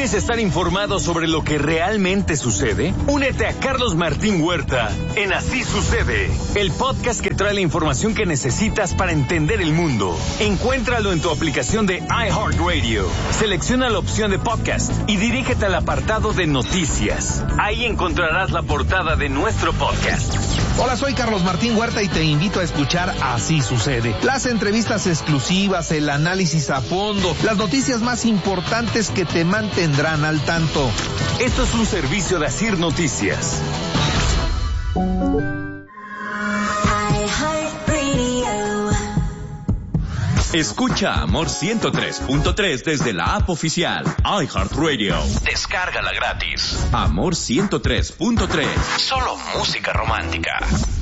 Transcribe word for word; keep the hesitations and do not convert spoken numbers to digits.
¿Quieres estar informado sobre lo que realmente sucede? Únete a Carlos Martín Huerta en Así Sucede, el podcast que trae la información que necesitas para entender el mundo. Encuéntralo en tu aplicación de iHeartRadio. Selecciona la opción de podcast y dirígete al apartado de noticias. Ahí encontrarás la portada de nuestro podcast. Hola, soy Carlos Martín Huerta y te invito a escuchar Así Sucede. Las entrevistas exclusivas, el análisis a fondo, las noticias más importantes que te mantendrán al tanto. Esto es un servicio de Asir Noticias. Escucha Amor ciento tres punto tres desde la app oficial iHeartRadio. Descárgala gratis. Amor ciento tres punto tres. Solo música romántica.